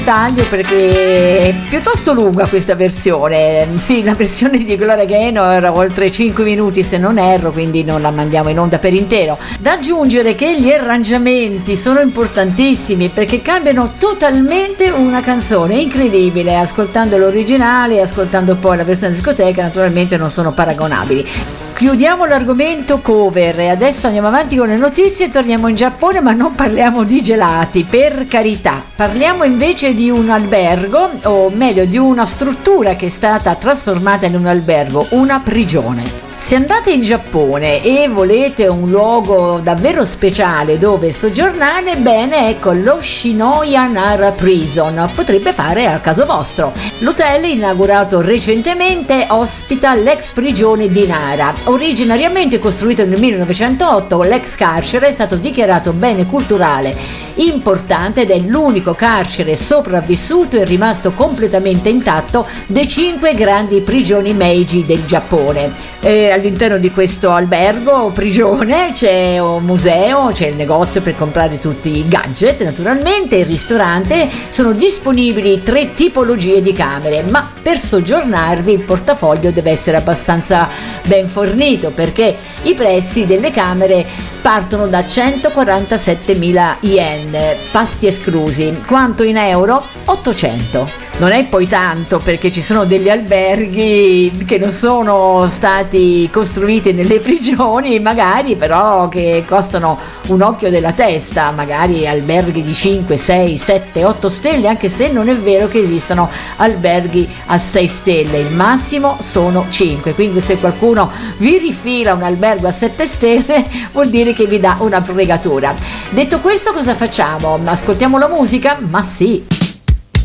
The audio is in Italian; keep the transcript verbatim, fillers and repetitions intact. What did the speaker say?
taglio perché è piuttosto lunga questa versione. Sì, la versione di Gloria Gaynor era oltre cinque minuti se non erro, quindi non la mandiamo in onda per intero. Da aggiungere che gli arrangiamenti sono importantissimi perché cambiano totalmente una canzone, è incredibile, ascoltando l'originale e ascoltando poi la versione discoteca naturalmente non sono paragonabili. Chiudiamo l'argomento cover e adesso andiamo avanti con le notizie e torniamo in Giappone, ma non parliamo di gelati, per carità. Parliamo invece di un albergo, o meglio di una struttura che è stata trasformata in un albergo, una prigione. Se andate in Giappone e volete un luogo davvero speciale dove soggiornare, bene, ecco, lo Shinoya Nara Prison potrebbe fare al caso vostro. L'hotel, inaugurato recentemente, ospita l'ex prigione di Nara. Originariamente costruito nel millenovecentootto, l'ex carcere è stato dichiarato bene culturale importante ed è l'unico carcere sopravvissuto e rimasto completamente intatto dei cinque grandi prigioni Meiji del Giappone. E all'interno di questo albergo o prigione c'è un museo, c'è il negozio per comprare tutti i gadget, naturalmente il ristorante, sono disponibili tre tipologie di camere, ma per soggiornarvi il portafoglio deve essere abbastanza ben fornito perché i prezzi delle camere partono da centoquarantasettemila yen, pasti esclusi. Quanto in euro? ottocento. Non è poi tanto perché ci sono degli alberghi che non sono stati costruiti nelle prigioni, magari però che costano un occhio della testa, magari alberghi di cinque, sei, sette, otto stelle, anche se non è vero che esistano alberghi a sei stelle, il massimo sono cinque, quindi se qualcuno vi rifila un albergo a sette stelle vuol dire che vi dà una fregatura. Detto questo, cosa facciamo? Ascoltiamo la musica? Ma sì!